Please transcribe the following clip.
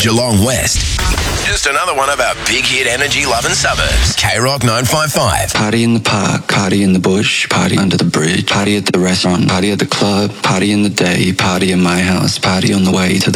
Geelong West. Just another one of our big hit energy loving suburbs. K-Rock 955. Party in the park, party in the bush, party under the bridge, party at the restaurant, party at the club, party in the day, party in my house, party on the way to the